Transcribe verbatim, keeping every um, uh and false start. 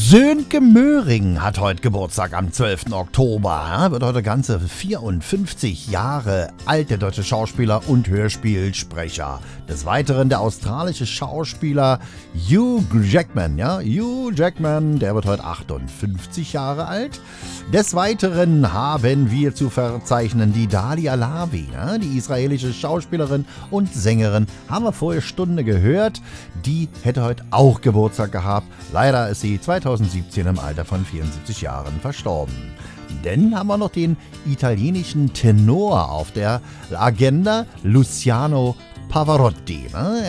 Sönke Möhring hat heute Geburtstag am zwölften Oktober. Er wird heute ganze vierundfünfzig Jahre alt, der deutsche Schauspieler und Hörspielsprecher. Des Weiteren der australische Schauspieler Hugh Jackman. Ja, Hugh Jackman, der wird heute achtundfünfzig Jahre alt. Des Weiteren haben wir zu verzeichnen die Dalia Lavi, ja, die israelische Schauspielerin und Sängerin. Haben wir vorher Stunde gehört. Die hätte heute auch Geburtstag gehabt. Leider ist sie zweitausendsiebzehn im Alter von vierundsiebzig Jahren verstorben. Dann haben wir noch den italienischen Tenor auf der Agenda, Luciano Pavarotti.